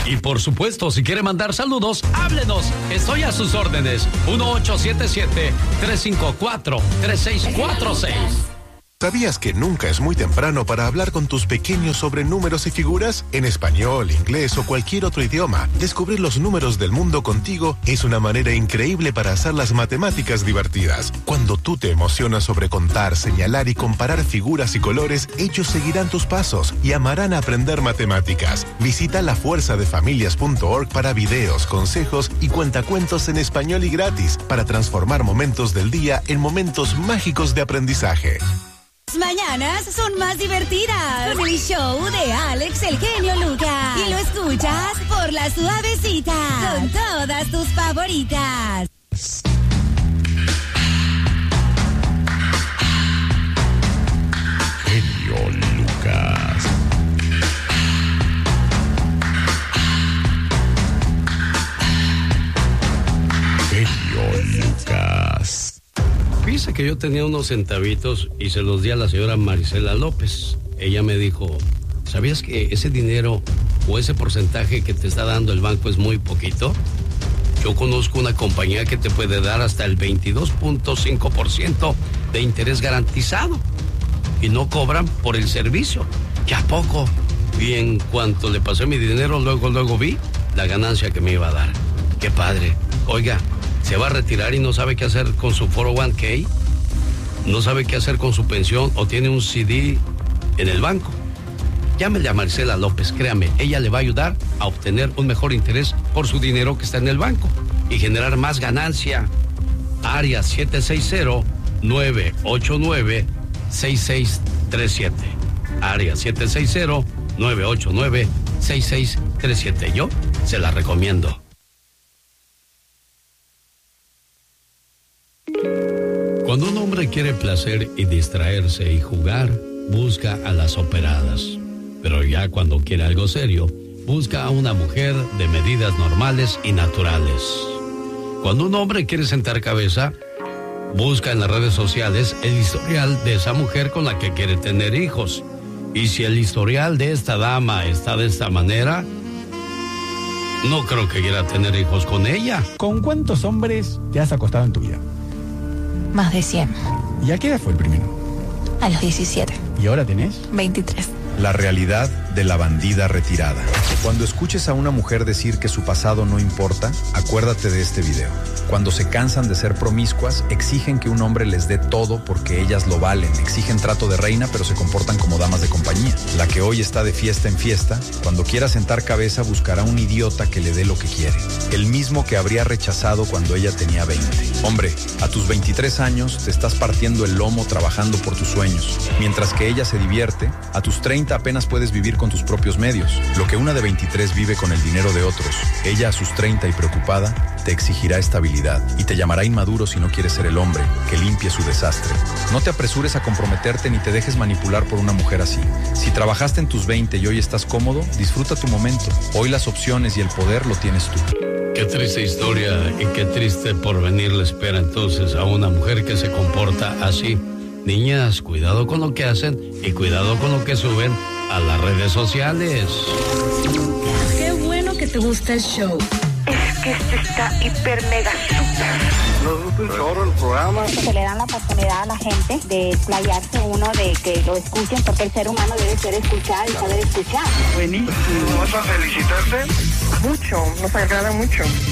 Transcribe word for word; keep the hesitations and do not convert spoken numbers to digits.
Y por supuesto, si quiere mandar saludos, háblenos. Estoy a sus órdenes. uno ocho siete siete, tres cinco cuatro, tres seis cuatro seis. ¿Sabías que nunca es muy temprano para hablar con tus pequeños sobre números y figuras? En español, inglés o cualquier otro idioma, descubrir los números del mundo contigo es una manera increíble para hacer las matemáticas divertidas. Cuando tú te emocionas sobre contar, señalar y comparar figuras y colores, ellos seguirán tus pasos y amarán aprender matemáticas. Visita la fuerza de familias punto org para videos, consejos y cuentacuentos en español y gratis para transformar momentos del día en momentos mágicos de aprendizaje. Mañanas son más divertidas con el show de Alex el genio Lucas y lo escuchas por La Suavecita con todas tus favoritas. Genio Lucas. Genio Lucas. Fíjese que yo tenía unos centavitos y se los di a la señora Marisela López. Ella me dijo, ¿sabías que ese dinero o ese porcentaje que te está dando el banco es muy poquito? Yo conozco una compañía que te puede dar hasta el veintidós punto cinco por ciento de interés garantizado y no cobran por el servicio. ¿Ya poco? Y en cuanto le pasé mi dinero, luego, luego vi la ganancia que me iba a dar. ¡Qué padre! Oiga, ¿se va a retirar y no sabe qué hacer con su cuatro oh uno k? ¿No sabe qué hacer con su pensión o tiene un C D en el banco? Llámele a Marcela López, créame, ella le va a ayudar a obtener un mejor interés por su dinero que está en el banco y generar más ganancia. Área siete seis cero, nueve ocho nueve, seis seis tres siete. Área siete seis cero, nueve ocho nueve, seis seis tres siete. Yo se la recomiendo. Cuando un hombre quiere placer y distraerse y jugar, busca a las operadas. Pero ya cuando quiere algo serio, busca a una mujer de medidas normales y naturales. Cuando un hombre quiere sentar cabeza, busca en las redes sociales el historial de esa mujer con la que quiere tener hijos. Y si el historial de esta dama está de esta manera, no creo que quiera tener hijos con ella. ¿Con cuántos hombres te has acostado en tu vida? Más de cien. ¿Y a qué edad fue el primero? A los diecisiete. ¿Y ahora tenés? veintitrés. La realidad de la bandida retirada. Cuando escuches a una mujer decir que su pasado no importa, acuérdate de este video. Cuando se cansan de ser promiscuas, exigen que un hombre les dé todo porque ellas lo valen. Exigen trato de reina, pero se comportan como damas de compañía. La que hoy está de fiesta en fiesta, cuando quiera sentar cabeza buscará un idiota que le dé lo que quiere. El mismo que habría rechazado cuando ella tenía veinte. Hombre, a tus veintitrés años te estás partiendo el lomo trabajando por tus sueños. Mientras que ella se divierte, a tus treinta apenas puedes vivir con tus propios medios. Lo que una de veintitrés vive con el dinero de otros, ella a sus treinta y preocupada, te exigirá estabilidad y te llamará inmaduro si no quieres ser el hombre que limpie su desastre. No te apresures a comprometerte ni te dejes manipular por una mujer así. Si trabajaste en tus veinte y hoy estás cómodo, disfruta tu momento. Hoy las opciones y el poder lo tienes tú. Qué triste historia y qué triste porvenir le espera entonces a una mujer que se comporta así. Niñas, cuidado con lo que hacen y cuidado con lo que suben a las redes sociales. Qué bueno que te gusta el show. Es que este está hiper mega super. Nos gusta un chorro el programa. Se le dan la oportunidad a la gente de explayarse uno, de que lo escuchen, porque el ser humano debe ser escuchado y saber escuchar. Buenísimo. ¿Vas a felicitarte? Mucho, nos agrada mucho.